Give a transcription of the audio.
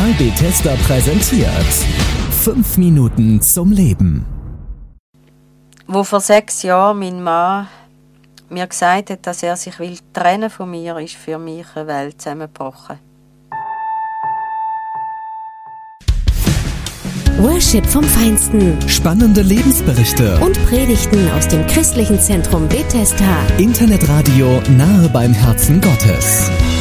bei Bethesda präsentiert 5 Minuten zum Leben. Wo vor 6 Jahren mein Mann mir gesagt hat, dass er sich trennen von mir, ist für mich eine Welt zusammengebrochen. Worship vom Feinsten. Spannende Lebensberichte Und Predigten aus dem christlichen Zentrum Bethesda. Internetradio nahe beim Herzen Gottes.